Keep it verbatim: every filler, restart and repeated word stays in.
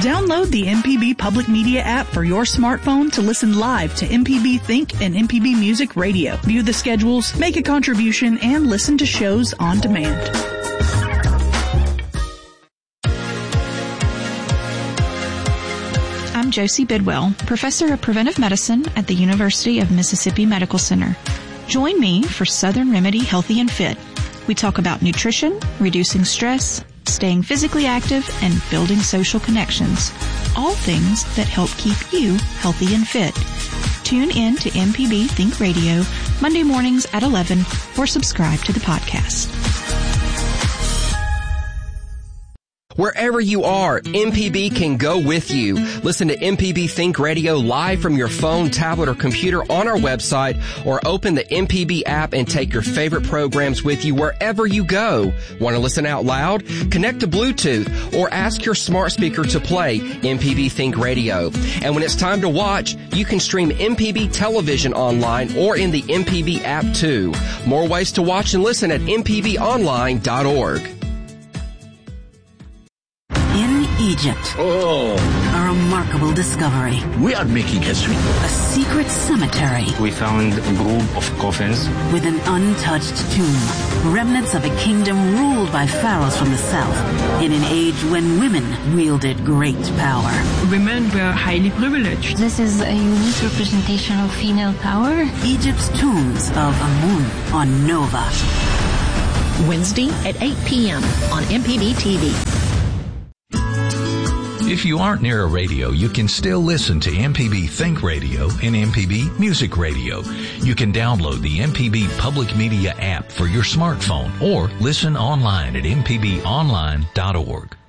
Download the M P B Public Media app for your smartphone to listen live to M P B Think and M P B Music Radio. View the schedules, make a contribution, and listen to shows on demand. I'm Josie Bidwell, Professor of Preventive Medicine at the University of Mississippi Medical Center. Join me for Southern Remedy Healthy and Fit. We talk about nutrition, reducing stress, staying physically active, and building social connections. All things that help keep you healthy and fit. Tune in to M P B Think Radio Monday mornings at eleven or subscribe to the podcast. Wherever you are, M P B can go with you. Listen to M P B Think Radio live from your phone, tablet, or computer on our website, or open the M P B app and take your favorite programs with you wherever you go. Want to listen out loud? Connect to Bluetooth or ask your smart speaker to play M P B Think Radio. And when it's time to watch, you can stream M P B television online or in the M P B app too. More ways to watch and listen at m p b online dot org. Egypt. Oh. A remarkable discovery. We are making history. A secret cemetery. We found a group of coffins. With an untouched tomb. Remnants of a kingdom ruled by pharaohs from the south. In an age when women wielded great power. Women were highly privileged. This is a unique representation of female power. Egypt's tombs of Amun on Nova. Wednesday at eight p.m. on M P B T V. If you aren't near a radio, you can still listen to M P B Think Radio and M P B Music Radio. You can download the M P B Public Media app for your smartphone or listen online at m p b online dot org.